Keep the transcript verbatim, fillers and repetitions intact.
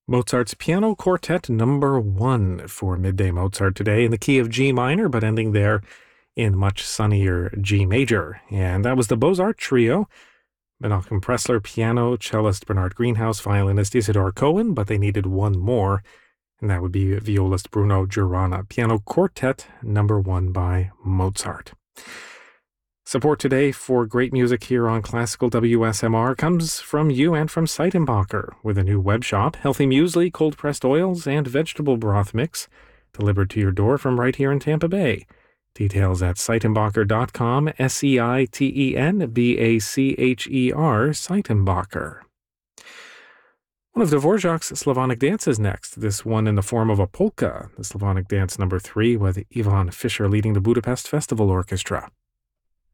Mozart's Piano Quartet number one for Midday Mozart today in the key of G minor, but ending there in much sunnier G major. And that was the Beaux-Art Trio. Menachem Pressler, piano, cellist Bernard Greenhouse, violinist Isidore Cohen, but they needed one more, and that would be violist Bruno Giurana. Piano Quartet number one by Mozart. Support today for great music here on Classical W S M R comes from you and from Seitenbacher, with a new web shop, healthy muesli, cold-pressed oils, and vegetable broth mix delivered to your door from right here in Tampa Bay. Details at seitenbacher dot com, S E I T E N B A C H E R, Seitenbacher. One of Dvorak's Slavonic dances next, this one in the form of a polka, the Slavonic dance number three, with Ivan Fischer leading the Budapest Festival Orchestra.